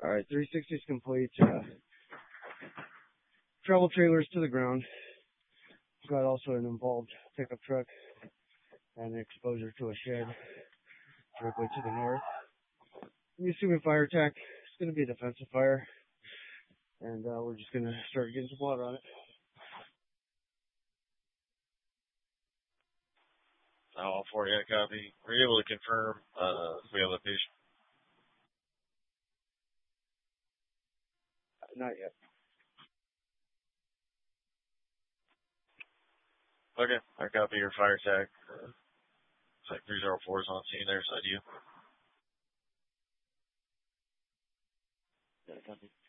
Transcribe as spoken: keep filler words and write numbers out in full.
Alright, three sixty is complete. Uh, travel trailers to the ground. Got also an involved pickup truck and exposure to a shed directly to the north. I'm assuming fire attack. It's going to be a defensive fire. And uh, we're just going to start getting some water on it. All four, yeah, copy. Were you able to confirm uh, if we have location? Not yet. Okay, I copy your fire tag. Uh, it's like three zero four is on scene there, so I do. Yeah, copy.